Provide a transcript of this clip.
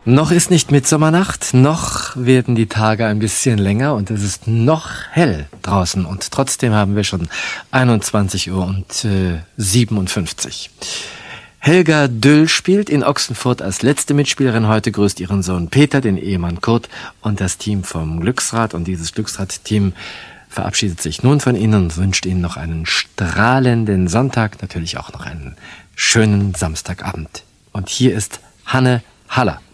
Noch ist nicht Mitsommernacht, noch werden die Tage ein bisschen länger und es ist noch hell draußen und trotzdem haben wir schon 21 Uhr und 57. Helga Düll spielt in Ochsenfurt als letzte Mitspielerin heute, grüßt ihren Sohn Peter, den Ehemann Kurt und das Team vom Glücksrad. Und dieses Glücksrad-Team verabschiedet sich nun von Ihnen und wünscht Ihnen noch einen strahlenden Sonntag, natürlich auch noch einen schönen Samstagabend. Und hier ist Hanne Haller.